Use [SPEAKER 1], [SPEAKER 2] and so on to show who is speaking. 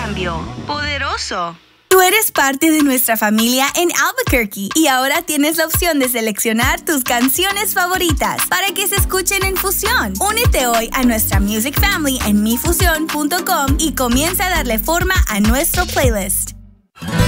[SPEAKER 1] cambio poderoso.
[SPEAKER 2] Tú eres parte de nuestra familia en Albuquerque y ahora tienes la opción de seleccionar tus canciones favoritas para que se escuchen en Fusión. Únete hoy a nuestra Music Family en mifusion.com y comienza a darle forma a nuestro playlist.